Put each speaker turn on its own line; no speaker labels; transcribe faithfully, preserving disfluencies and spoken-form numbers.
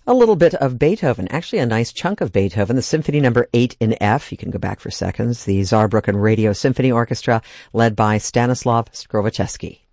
a little bit of Beethoven, actually a nice chunk of Beethoven, the Symphony Number eight in F. You can go back for seconds. The Saarbrücken Radio Symphony Orchestra, led by Stanislav Skrovaczewski.